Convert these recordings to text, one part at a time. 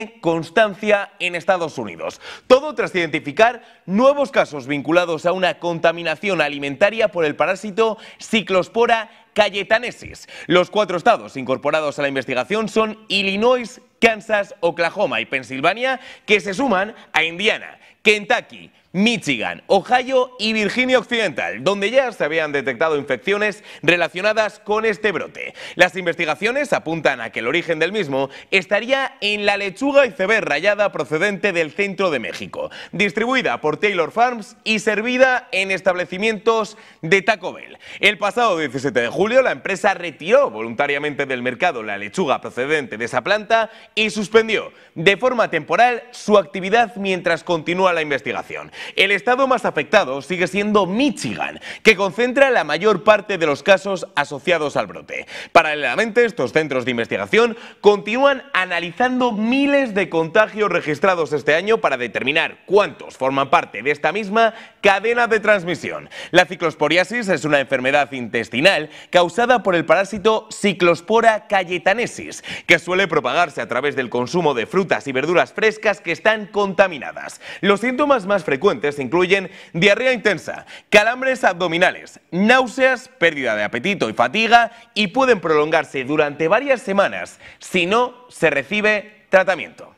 constancia en Estados Unidos. Todo tras identificar nuevos casos vinculados a una contaminación alimentaria por el parásito Cyclospora cayetanensis. Los 4 estados incorporados a la investigación son Illinois, Kansas, Oklahoma y Pensilvania, que se suman a Indiana, Kentucky, Michigan, Ohio y Virginia Occidental, donde ya se habían detectado infecciones relacionadas con este brote. Las investigaciones apuntan a que el origen del mismo estaría en la lechuga iceberg rallada procedente del centro de México, distribuida por Taylor Farms y servida en establecimientos de Taco Bell. El pasado 17 de julio la empresa retiró voluntariamente del mercado la lechuga procedente de esa planta y suspendió de forma temporal su actividad mientras continúa la investigación. El estado más afectado sigue siendo Michigan, que concentra la mayor parte de los casos asociados al brote. Paralelamente, estos centros de investigación continúan analizando miles de contagios registrados este año para determinar cuántos forman parte de esta misma cadena de transmisión. La ciclosporiasis es una enfermedad intestinal causada por el parásito Cyclospora cayetanensis, que suele propagarse a través del consumo de frutas y verduras frescas que están contaminadas. Los síntomas más frecuentes incluyen diarrea intensa, calambres abdominales, náuseas, pérdida de apetito y fatiga, y pueden prolongarse durante varias semanas si no se recibe tratamiento.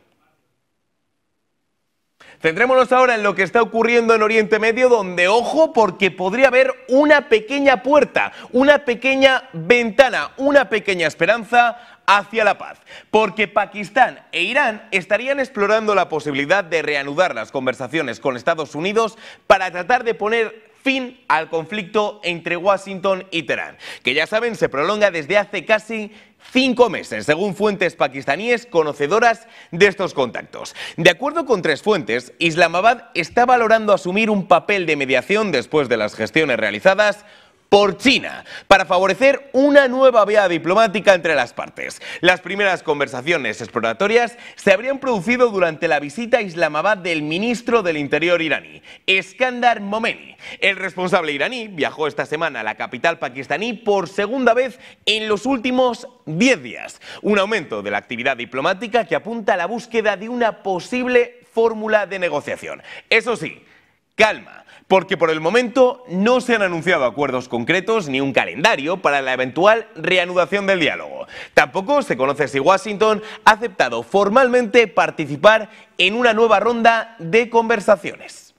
Centrémonos ahora en lo que está ocurriendo en Oriente Medio, donde, ojo, porque podría haber una pequeña puerta, una pequeña ventana, una pequeña esperanza hacia la paz, porque Pakistán e Irán estarían explorando la posibilidad de reanudar las conversaciones con Estados Unidos para tratar de poner fin al conflicto entre Washington y Teherán, que ya saben se prolonga desde hace casi 5 meses, según fuentes pakistaníes conocedoras de estos contactos. De acuerdo con 3 fuentes, Islamabad está valorando asumir un papel de mediación después de las gestiones realizadas por China, para favorecer una nueva vía diplomática entre las partes. Las primeras conversaciones exploratorias se habrían producido durante la visita a Islamabad del ministro del Interior iraní, Eskandar Momeni. El responsable iraní viajó esta semana a la capital pakistaní por segunda vez en los últimos 10 días. Un aumento de la actividad diplomática que apunta a la búsqueda de una posible fórmula de negociación. Eso sí, calma, porque por el momento no se han anunciado acuerdos concretos ni un calendario para la eventual reanudación del diálogo. Tampoco se conoce si Washington ha aceptado formalmente participar en una nueva ronda de conversaciones.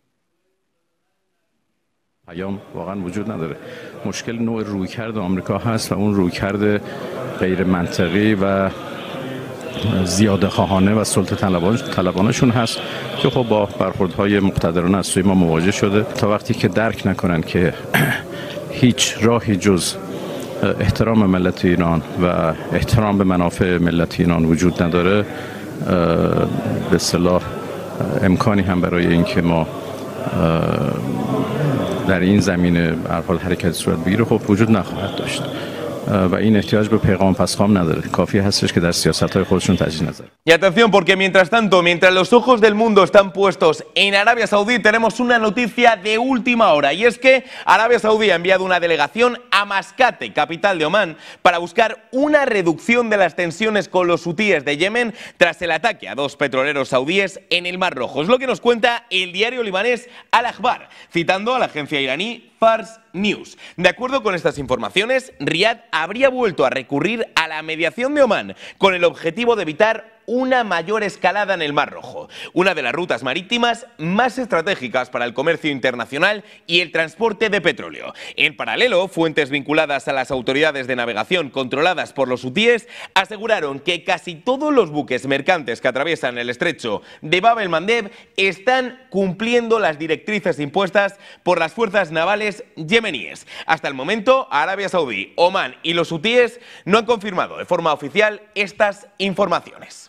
پیام واقعا وجود نداره. مشکل نوع رویکرد آمریکا هست و اون رویکرد غیر منطقی و زیاده خواهانه و سلطه طلبانشون هست که خب با برخوردهای مقتدرانه از سوی ما مواجه شده. تا وقتی که درک نکنن که هیچ راهی جز احترام ملت ایران و احترام به منافع ملت ایران وجود نداره، به اصطلاح امکانی هم برای اینکه ما در این زمینه به هر حال حرکت صورت بگیره خب وجود نخواهد داشت. و این احتیاج به پیغام پسخام نداره. کافی هستش که در سیاست‌های خودشون تجدید نظر. Y atención, porque mientras tanto, mientras los ojos del mundo están puestos en Arabia Saudí, tenemos una noticia de última hora, y es que Arabia Saudí ha enviado una delegación a Mascate, capital de Omán, para buscar una reducción de las tensiones con los hutíes de Yemen tras el ataque a 2 petroleros saudíes en el Mar Rojo. Es lo que nos cuenta el diario libanés Al-Akhbar, citando a la agencia iraní Fars News. De acuerdo con estas informaciones, Riad habría vuelto a recurrir a la mediación de Omán con el objetivo de evitar una mayor escalada en el Mar Rojo, una de las rutas marítimas más estratégicas para el comercio internacional y el transporte de petróleo. En paralelo, fuentes vinculadas a las autoridades de navegación controladas por los hutíes aseguraron que casi todos los buques mercantes que atraviesan el estrecho de Bab el-Mandeb están cumpliendo las directrices impuestas por las fuerzas navales yemeníes. Hasta el momento, Arabia Saudí, Omán y los hutíes no han confirmado de forma oficial estas informaciones.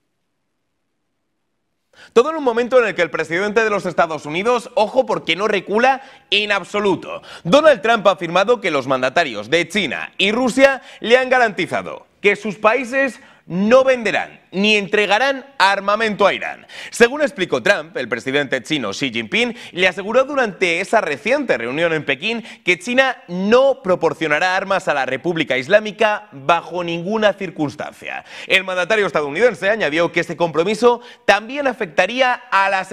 Todo en un momento en el que el presidente de los Estados Unidos, ojo porque no recula en absoluto. Donald Trump ha afirmado que los mandatarios de China y Rusia le han garantizado que sus países no venderán ni entregarán armamento a Irán. Según explicó Trump, el presidente chino Xi Jinping le aseguró durante esa reciente reunión en Pekín que China no proporcionará armas a la República Islámica bajo ninguna circunstancia. El mandatario estadounidense añadió que este compromiso también afectaría a las